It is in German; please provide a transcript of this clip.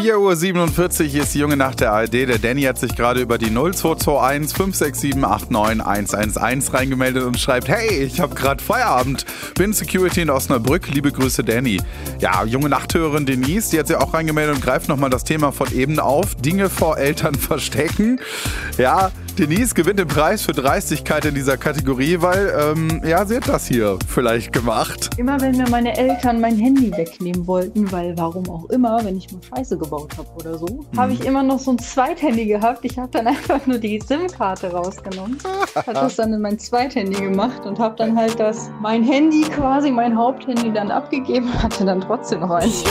4:47 Uhr, hier ist die junge Nacht der ARD. Der Danny hat sich gerade über die 0221 567 89 111 reingemeldet und schreibt: Hey, ich habe gerade Feierabend, bin Security in Osnabrück, liebe Grüße Danny. Ja, junge Nachthörerin Denise, die hat sich auch reingemeldet und greift nochmal das Thema von eben auf, Dinge vor Eltern verstecken. Ja, Denise gewinnt den Preis für Dreistigkeit in dieser Kategorie, weil, sie hat das hier vielleicht gemacht. Immer wenn mir meine Eltern mein Handy wegnehmen wollten, weil warum auch immer, wenn ich mal Scheiße gebaut habe oder so, habe ich immer noch so ein Zweithandy gehabt. Ich habe dann einfach nur die SIM-Karte rausgenommen, habe das dann in mein Zweithandy gemacht und habe dann halt mein Handy quasi, mein Haupthandy dann abgegeben, hatte dann trotzdem noch eins.